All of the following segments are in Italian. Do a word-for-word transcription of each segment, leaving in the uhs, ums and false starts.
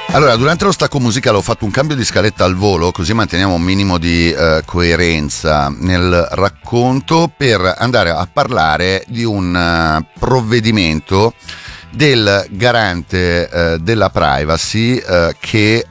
Allora, durante lo stacco musicale ho fatto un cambio di scaletta al volo, così manteniamo un minimo di eh, coerenza nel racconto, per andare a parlare di un uh, provvedimento del garante eh, della privacy eh, che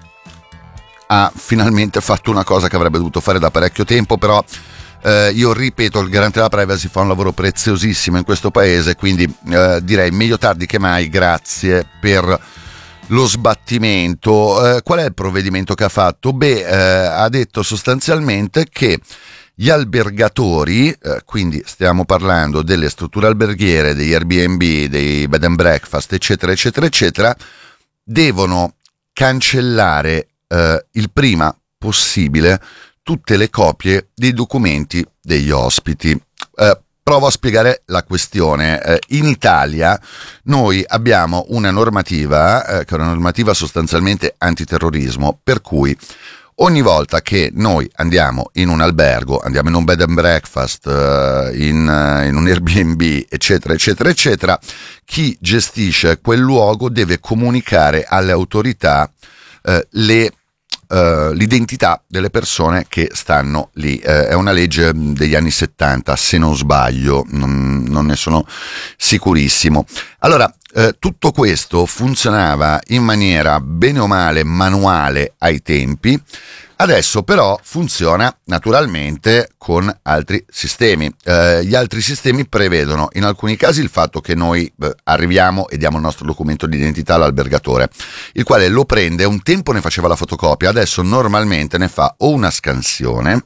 ha finalmente fatto una cosa che avrebbe dovuto fare da parecchio tempo, però eh, io ripeto, il garante della privacy fa un lavoro preziosissimo in questo paese, quindi eh, direi meglio tardi che mai. Grazie per lo sbattimento. Eh, qual è il provvedimento che ha fatto? Beh, eh, ha detto sostanzialmente che gli albergatori, eh, quindi stiamo parlando delle strutture alberghiere, degli Airbnb, dei bed and breakfast, eccetera, eccetera, eccetera, devono cancellare eh, il prima possibile tutte le copie dei documenti degli ospiti. Eh, Provo a spiegare la questione. Eh, in Italia noi abbiamo una normativa, eh, che è una normativa sostanzialmente antiterrorismo, per cui ogni volta che noi andiamo in un albergo, andiamo in un bed and breakfast, eh, in, eh, in un Airbnb, eccetera, eccetera, eccetera, chi gestisce quel luogo deve comunicare alle autorità eh, le Uh, l'identità delle persone che stanno lì. Uh, è una legge degli anni settanta, se non sbaglio, non, non ne sono sicurissimo. Allora, uh, tutto questo funzionava in maniera bene o male manuale ai tempi. Adesso però funziona naturalmente con altri sistemi. Eh, gli altri sistemi prevedono in alcuni casi il fatto che noi eh, arriviamo e diamo il nostro documento di identità all'albergatore, il quale lo prende. Un tempo ne faceva la fotocopia, adesso normalmente ne fa o una scansione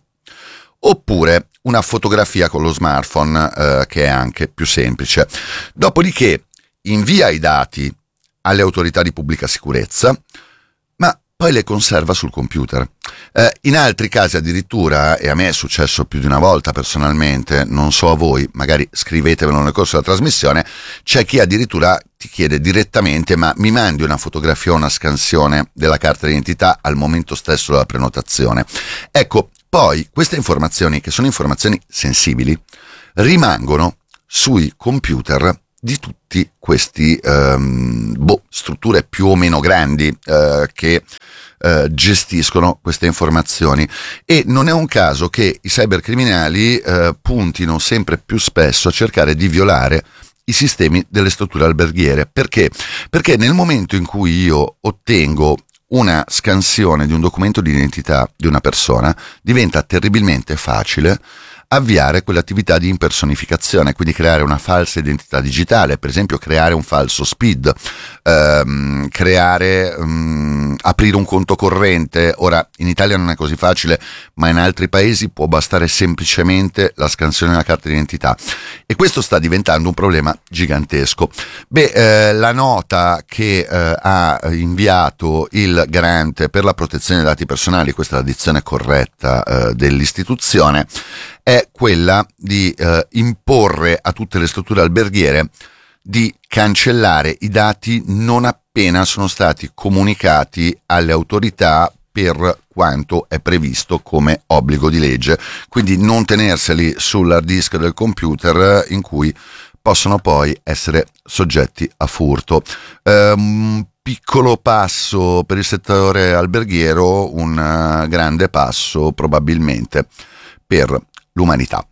oppure una fotografia con lo smartphone, eh, che è anche più semplice. Dopodiché invia i dati alle autorità di pubblica sicurezza, ma poi le conserva sul computer. Eh, in altri casi addirittura, e a me è successo più di una volta personalmente, non so a voi, magari scrivetevelo nel corso della trasmissione, c'è chi addirittura ti chiede direttamente: ma mi mandi una fotografia o una scansione della carta d'identità al momento stesso della prenotazione. Ecco, poi queste informazioni, che sono informazioni sensibili, rimangono sui computer di tutti questi ehm, boh, strutture più o meno grandi eh, che eh, gestiscono queste informazioni. E non è un caso che i cybercriminali eh, puntino sempre più spesso a cercare di violare i sistemi delle strutture alberghiere. Perché? Perché nel momento in cui io ottengo una scansione di un documento di identità di una persona, diventa terribilmente facile avviare quell'attività di impersonificazione, quindi creare una falsa identità digitale, per esempio creare un falso S P I D, ehm, creare, um, aprire un conto corrente. Ora, in Italia non è così facile, ma in altri paesi può bastare semplicemente la scansione della carta d'identità, e questo sta diventando un problema gigantesco. Beh, eh, la nota che eh, ha inviato il garante per la protezione dei dati personali, questa è la dizione corretta eh, dell'istituzione, è quella di eh, imporre a tutte le strutture alberghiere di cancellare i dati non appena sono stati comunicati alle autorità per quanto è previsto come obbligo di legge, quindi non tenerseli sull'hard disk del computer in cui possono poi essere soggetti a furto. Um, piccolo passo per il settore alberghiero, un uh, grande passo probabilmente per l'umanità.